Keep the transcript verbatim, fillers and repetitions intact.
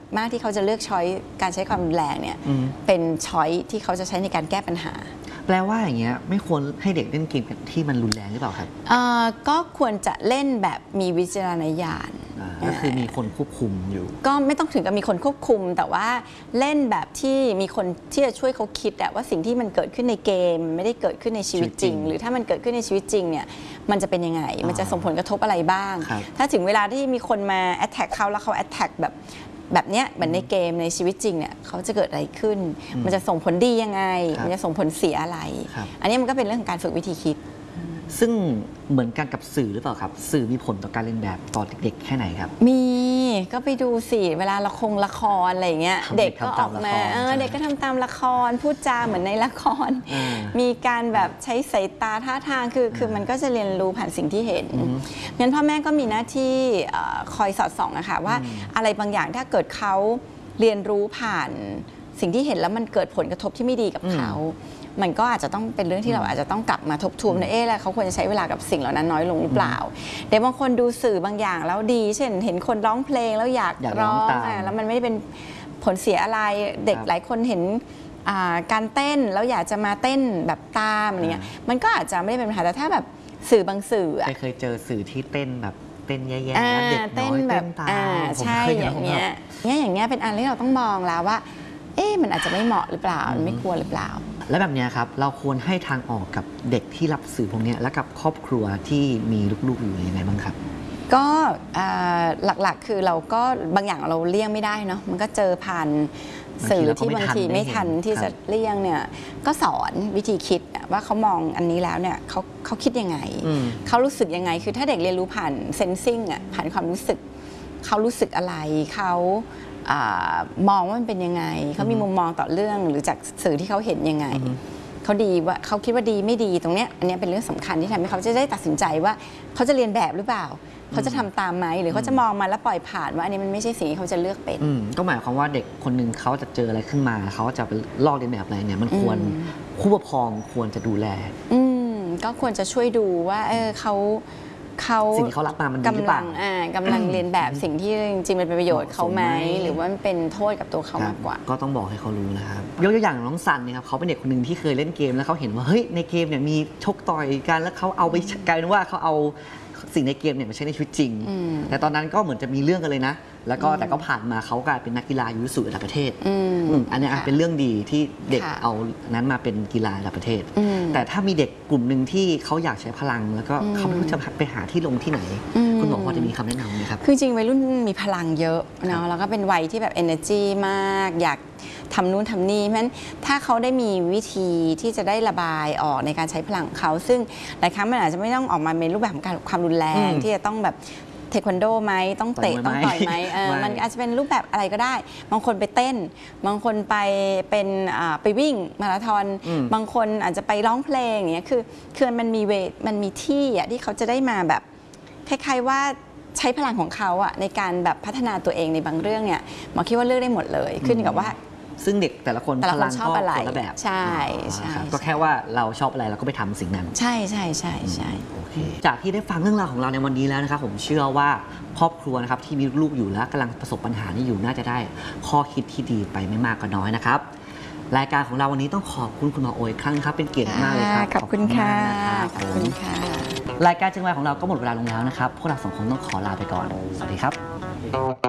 มากที่เขาจะเลือกช้อยการใช้ความรุนแรงเนี่ยเป็นช้อยที่เขาจะใช้ในการแก้ปัญหาแปลว่าอย่างเงี้ยไม่ควรให้เด็กเล่นเกมที่มันรุนแรงหรือเปล่าครับก็ควรจะเล่นแบบมีวิจารณญาณก็คือมีคนควบคุมอยู่ก็ไม่ต้องถึงกับมีคนควบคุมแต่ว่าเล่นแบบที่มีคนที่จะช่วยเขาคิดว่าสิ่งที่มันเกิดขึ้นในเกมไม่ได้เกิดขึ้นในชีวิตจริงหรือถ้ามันเกิดขึ้นในชีวิตจริงเนี่ยมันจะเป็นยังไงมันจะส่งผลกระทบอะไรบ้างถ้าถึงเวลาที่มีคนมาแอตแทกเขาแล้วเขาแอตแทกแบบแบบเนี้ยเหมือนในเกมในชีวิตจริงเนี่ยเขาจะเกิดอะไรขึ้นมันจะส่งผลดียังไงมันจะส่งผลเสียอะไรอันนี้มันก็เป็นเรื่องของการฝึกวิธีคิดซึ่งเหมือนกันกับสื่อหรือเปล่าครับสื่อมีผลต่อการเรียนแบบต่อเด็กๆแค่ไหนครับมีก็ไปดูสิเวลาละครละครอะไรเงี้ยเด็กก็ออกมาเด็กก็ทำตามละครพูดจาเหมือนในละครมีการแบบใช้สายตาท่าทางคือคือมันก็จะเรียนรู้ผ่านสิ่งที่เห็นงั้นพ่อแม่ก็มีหน้าที่คอยสอดส่องนะคะว่าอะไรบางอย่างถ้าเกิดเขาเรียนรู้ผ่านสิ่งที่เห็นแล้วมันเกิดผลกระทบที่ไม่ดีกับเขามันก็อาจจะต้องเป็นเรื่องที่เราอาจจะต้องกลับมาทบทวนนะเอ๊ะแล้วเขาควรจะใช้เวลากับสิ่งเหล่านั้นน้อยลงหรือเปล่าเดี๋ยวบางคนดูสื่อบางอย่างแล้วดีเช่นเห็นคนร้องเพลงแล้วอยากร้องอ่ะแล้วมันไม่ได้เป็นผลเสียอะไรเด็กหลายคนเห็นการเต้นแล้วอยากจะมาเต้นแบบตามอะไรเงี้ยมันก็อาจจะไม่ได้เป็นปัญหาแต่ถ้าแบบสื่อบางสื่อเคยเจอสื่อที่เต้นแบบเต้นแย่ๆแล้วเด็กน้อยเต้นตามใช่อย่างเงี้ยเนี่ยอย่างเงี้ยเป็นอันที่เราต้องมองแล้วว่าเอ๊ะมันอาจจะไม่เหมาะหรือเปล่าไม่ควรหรือเปล่าและแบบนี้ครับเราควรให้ทางออกกับเด็กที่รับสื่อพวกนี้และกับครอบครัวที่มีลูกๆอยู่ยังไงบ้างครับก็หลักๆคือเราก็บางอย่างเราเลี่ยงไม่ได้เนาะมันก็เจอผ่านสื่อที่บางทีไม่ทันที่จะเลี่ยงเนี่ยก็สอนวิธีคิดว่าเขามองอันนี้แล้วเนี่ยเขาเขาคิดยังไงเขารู้สึกยังไงคือถ้าเด็กเรียนรู้ผ่านเซนซิ่งอ่ะผ่านความรู้สึกเขารู้สึกอะไรเขามองว่ามันเป็นยังไงเขามีมุมมองต่อเรื่องหรือจากสื่อที่เขาเห็นยังไงเขาดีว่าเขาคิดว่าดีไม่ดีตรงเนี้ยอันนี้เป็นเรื่องสำคัญที่ทำให้เขาจะได้ตัดสินใจว่าเขาจะเรียนแบบหรือเปล่าเขาจะทำตามไหมหรือเขาจะมองมาแล้วปล่อยผ่านว่าอันนี้มันไม่ใช่สิ่งที่เขาจะเลือกเป็นก็หมายความว่าเด็กคนหนึ่งเขาจะเจออะไรขึ้นมาเขาจะไปลอกเรียนแบบอะไรเนี่ยมันควรผู้ปกครองควรจะดูแลอืมก็ควรจะช่วยดูว่าเออเขาเขาสิ่งที่เขารับมามันดีหรือเปล่ากำลังเรียนแบบสิ่งที่จริงๆมันเป็นประโยชน์เขาไหมหรือว่ามันเป็นโทษกับตัวเขามากกว่าก็ต้องบอกให้เขารู้นะครับยกตัวอย่างน้องซันนะครับเขาเป็นเด็กคนหนึ่งที่เคยเล่นเกมแล้วเขาเห็นว่าเฮ้ยในเกมเนี่ยมีชกต่อยกันแล้วเขาเอาไปกลายเป็นว่าเขาเอาสิ่งในเกมเนี่ยมาใช้ในชีวิตจริงแต่ตอนนั้นก็เหมือนจะมีเรื่องกันเลยนะแล้วก็แต่ก็ผ่านมาเขากลายเป็นนักกีฬายูสูระดับประเทศอันนี้เป็นเรื่องดีที่เด็กเอานั้นมาเป็นกีฬาระดับประเทศแต่ถ้ามีเด็กกลุ่มหนึ่งที่เขาอยากใช้พลังแล้วก็เขาไม่รู้จะไปหาที่ลงที่ไหนคุณหมอพอจะมีคำแนะนำไหมครับคือจริงวัยรุ่นมีพลังเยอะเนาะแล้วก็เป็นวัยที่แบบ energy มากอยากทำนู่นทำนี่เพราะฉะนั้นถ้าเขาได้มีวิธีที่จะได้ระบายออกในการใช้พลังของเขาซึ่งหลายครั้งมันอาจจะไม่ต้องออกมาเป็นรูปแบบของการความรุนแรงที่จะต้องแบบเทควันโดไหมต้องเตะต้องต่อยไหมมันอาจจะเป็นรูปแบบอะไรก็ได้บางคนไปเต้นบางคนไปเป็นไปวิ่งมาราธอนบางคนอาจจะไปร้องเพลงอย่างเงี้ยคือคือมันมีเวทมันมีที่อ่ะที่เขาจะได้มาแบบคล้ายๆว่าใช้พลังของเขาอ่ะในการแบบพัฒนาตัวเองในบางเรื่องเนี่ยหมอคิดว่าเลือกได้หมดเลยขึ้นกับว่าซึ่งเด็กแต่ละคนพลังก็คนละแบบใช่ใช่ก็แค่ว่าเราชอบอะไรเราก็ไปทำสิ่งนั้นใช่ใช่ใช่ใช่จากที่ได้ฟังเรื่องราวของเราในวันนี้แล้วนะครับผมเชื่อว่าครอบครัวนะครับที่มีลูกอยู่และกำลังประสบปัญหานี้อยู่น่าจะได้ข้อคิดที่ดีไปไม่มากก็น้อยนะครับรายการของเราวันนี้ต้องขอบคุณคุณหมอโอยครั้งครับเป็นเกียรติมากเลยครับขอบคุณค่ะขอบคุณค่ะรายการจังหวะของเราก็หมดเวลาลงแล้วนะครับพวกเราสองคนต้องขอลาไปก่อนสวัสดีครับ